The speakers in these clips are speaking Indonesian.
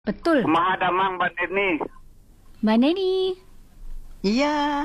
Betul. Mahadamang Mbak Neni. Mbak Neni. Iya.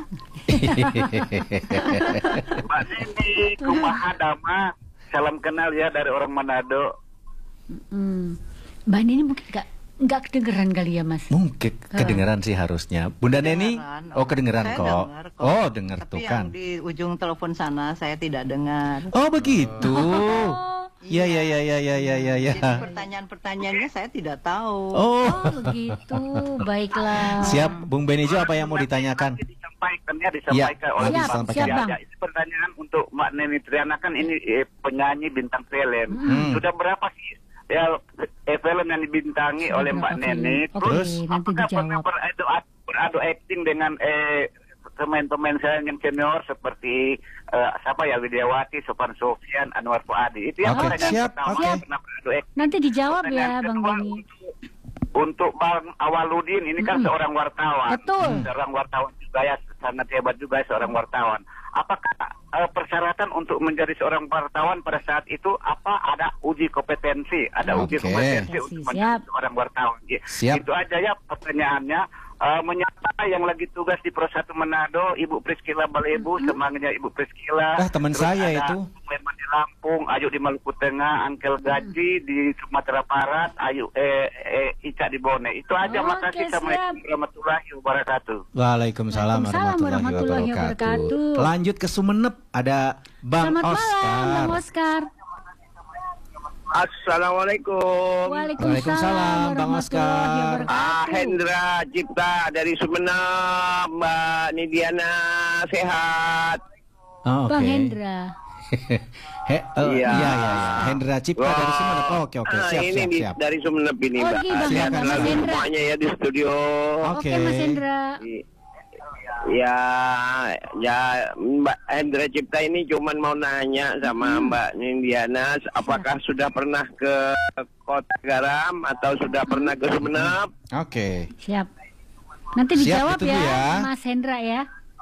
Mbak Neni, kumahadama. Salam kenal ya dari orang Manado. Mbak Neni mungkin nggak kedengeran kali ya, Mas? Mungkin kedengeran sih harusnya. Bunda Neni, kedengeran Saya kok. dengar kok. Oh, dengar Tapi tuh yang kan. di ujung telepon sana saya tidak dengar. Oh, begitu. Ya. Jadi pertanyaan-pertanyaannya saya tidak tahu. Oh, Begitu. Baiklah. siap. Bung Benijo, apa yang mau ditanyakan? Disampaikan Ya, oleh siap, Bang. siap, Bang. Ya, ini pertanyaan untuk Mbak Neni Triana, kan ini penyanyi bintang film. Sudah berapa sih ya film yang dibintangi oleh Mbak Berapa Neni? film? Oke, Terus nanti apakah pernah dijawab. beradu acting dengan pemain-pemain saya yang senior seperti siapa ya, Widiawati, Sofan Sofian, Anwar Fuadi. Itu yang Oke, pertanyaan siap, pertama. oke. Pernah beradu acting. Nanti dijawab ya, Pertanyaan Bang kedua, Beni. Untuk Bang Awaludin, ini kan seorang wartawan. Betul. Seorang wartawan juga ya, sangat hebat juga seorang wartawan. Apakah persyaratan untuk menjadi seorang wartawan pada saat itu ada uji kompetensi? Ada uji Oke. kompetensi untuk Siap. menjadi seorang wartawan. Ya, Siap. itu aja ya pertanyaannya. Menyapa yang lagi tugas di Pro 1 Manado, Ibu Priscila Balebu, semangatnya Ibu Priscila. Teman Terus saya ada itu. Sulaiman di Lampung, Ayu di Maluku Tengah, Angkel Gaji di Sumatera Barat, Ayu Ica di Bone. Itu aja. Oke, Makasih. siap. Assalamualaikum warahmatullahi wabarakatuh. Waalaikumsalam warahmatullahi wabarakatuh. Lanjut ke Sumenep, ada Bang Selamat Oscar. malam, Bang Oscar. Assalamualaikum. Waalaikumsalam, Bang Oscar. Hendra Cipta dari Sumenep, Mbak Nidiana sehat. Oh, Bang oke. Hendra. Iya. Iya. Hendra Cipta dari Sumenep. Oke, siap. Dari Sumenep ini, Oh, Mbak. iya, Bang Sehat Hendra. selalu Mas Hendra. semuanya ya di studio. Oke, Mas Hendra. Ya, Mbak Hendra Cipta ini cuman mau nanya sama Mbak Nindiana, apakah sudah pernah ke Kota Garam atau sudah pernah ke Sumenep? Oke. Siap. Nanti Siap, dijawab ditunggu ya, ya. Mas Hendra ya.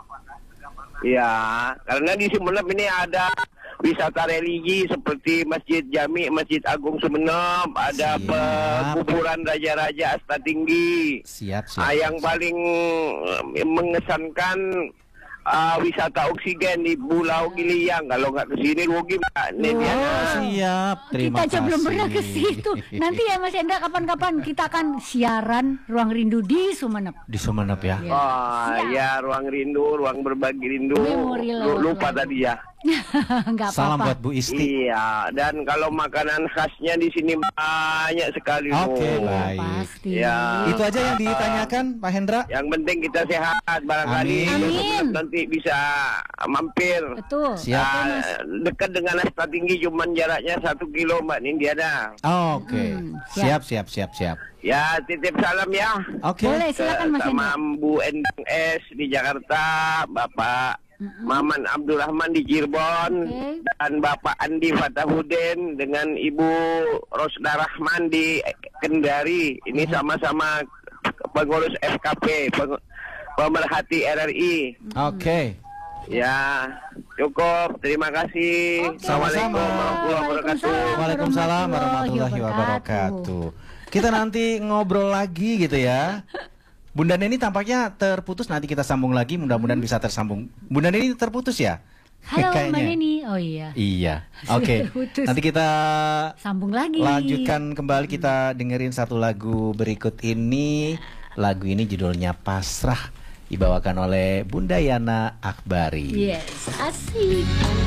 Ya, karena di Sumenep ini ada wisata religi seperti Masjid Jami, Masjid Agung Sumenep, ada Siap. kuburan Raja-Raja Asta Tinggi. Siap. Yang paling mengesankan wisata oksigen di Pulau Giliang. Kalau nggak ke sini rugi, Mbak Nediana. Oh, siap. Terima Kita aja belum pernah ke situ. Nanti ya Mas Hendra, kapan-kapan kita akan siaran Ruang Rindu di Sumenep. Di Sumenep ya. Ya. Oh, ya, ruang rindu, ruang berbagi rindu. Memori lewat Lupa lagu. tadi ya. Nggak Salam apa-apa. buat Bu Isti. Iya, dan kalau makanan khasnya di sini banyak sekali. Oke, Bu. baik. Pasti. Ya. Itu aja yang ditanyakan, Pak Hendra. Yang penting kita sehat, barangkali Amin. nanti bisa mampir. Betul. Siap. Dekat dengan Asta Tinggi, cuman jaraknya 1 kilo, Mbak Nindiana. Oke. Siap. Ya, titip salam ya. Oke. Boleh, silakan Mas Sama Hendra. Bu Endang S di Jakarta, Bapak Maman Abdurrahman di Cirebon, Oke. dan Bapak Andi Fatahudin dengan Ibu Rosda Rahman di Kendari. Ini sama-sama pengurus FKP, pemerhati RRI. Oke. Ya, cukup. Terima kasih. Oke. Assalamualaikum warahmatullahi wabarakatuh. Waalaikumsalam warahmatullahi wabarakatuh. Kita nanti ngobrol lagi gitu ya. Bunda Neni tampaknya terputus, nanti kita sambung lagi, mudah-mudahan bisa tersambung. Bunda Neni terputus ya? Halo Mbak Kayaknya. Neni. Oh iya. Iya. Oke. Terputus. Nanti kita Sambung lagi. lanjutkan kembali, kita dengerin satu lagu berikut ini. Lagu ini judulnya Pasrah, dibawakan oleh Bunda Yana Akbari. Yes, asik.